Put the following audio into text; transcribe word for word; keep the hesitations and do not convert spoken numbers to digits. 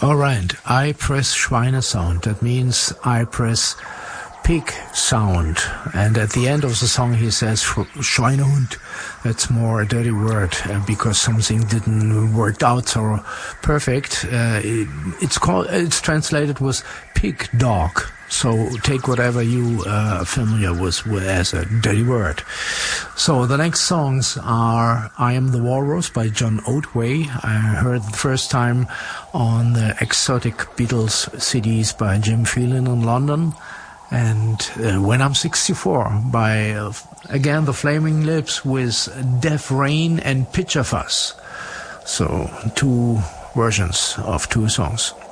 All right, I press Schweinesound. That means I press pig sound. And at the end of the song he says Schweinehund. That's more a dirty word uh, because something didn't work out so perfect. Uh, it, it's called. It's translated with pig dog. So take whatever you are uh, familiar with, with as a dirty word. So the next songs are I Am the Walrus by John Otway. I heard the first time on the Exotic Beatles C Ds by Jim Phelan in London. And uh, When I'm sixty-four by, uh, again, the Flaming Lips with Def Rain and Pitcher Fuss. So two versions of two songs.